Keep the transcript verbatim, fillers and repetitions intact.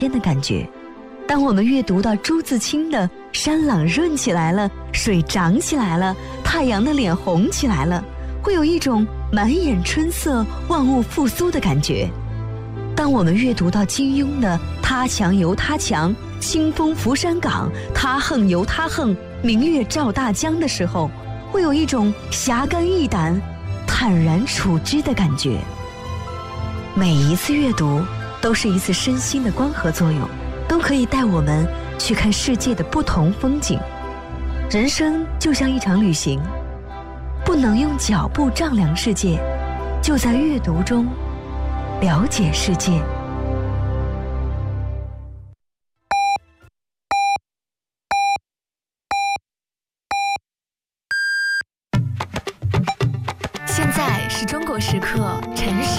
天的感觉。当我们阅读到朱自清的山朗润起来了，水涨起来了，太阳的脸红起来了，会有一种满眼春色万物复苏的感觉。当我们阅读到金庸的他强由他强，清风拂山岗，他横由他横，明月照大江的时候，会有一种侠肝义胆坦然处之的感觉。每一次阅读都是一次身心的光合作用，都可以带我们去看世界的不同风景。人生就像一场旅行，不能用脚步丈量世界，就在阅读中了解世界。 现在是中国时刻